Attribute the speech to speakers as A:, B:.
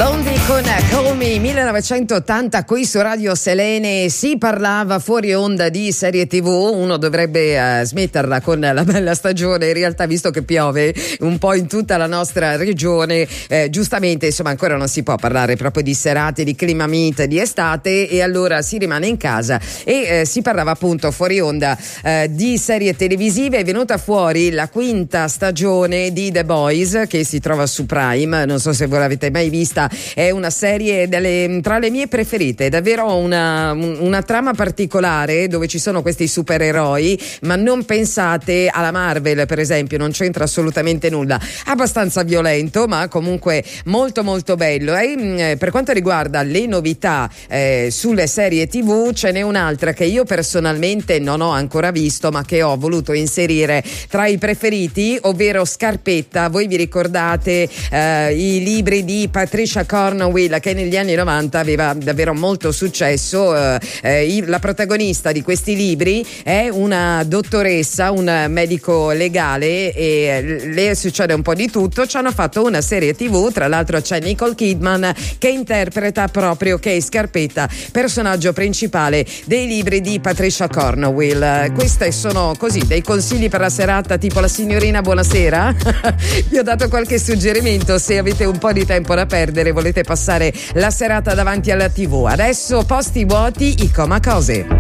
A: Blondie con Call Me 1980 qui su Radio Selene. Si parlava fuori onda di serie TV, uno dovrebbe smetterla con la bella stagione, in realtà visto che piove un po' in tutta la nostra regione, giustamente insomma ancora non si può parlare proprio di serate, di clima mite, di estate, e allora si rimane in casa e si parlava appunto fuori onda di serie televisive. È venuta fuori la quinta stagione di The Boys che si trova su Prime, non so se voi l'avete mai vista. È una serie tra le mie preferite, è davvero una trama particolare dove ci sono questi supereroi, ma non pensate alla Marvel per esempio, non c'entra assolutamente nulla, abbastanza violento ma comunque molto molto bello. E per quanto riguarda le novità sulle serie TV, ce n'è un'altra che io personalmente non ho ancora visto ma che ho voluto inserire tra i preferiti, ovvero Scarpetta. Voi vi ricordate i libri di Patricia Cornwell che negli anni 90 aveva davvero molto successo? La protagonista di questi libri è una dottoressa, un medico legale, e le succede un po' di tutto. Ci hanno fatto una serie TV, tra l'altro c'è Nicole Kidman che interpreta proprio Kay Scarpetta, personaggio principale dei libri di Patricia Cornwell. Questi sono così dei consigli per la serata, tipo la signorina buonasera. Vi ho dato qualche suggerimento, se avete un po' di tempo da perdere, volete passare la serata davanti alla TV. Adesso posti vuoti, i Coma Cose.